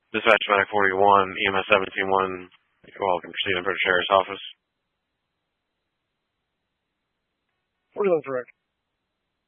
Dispatch Medic 41, EMS 17-1, you're welcome to proceed in front of Sheriff's office. 41 correct.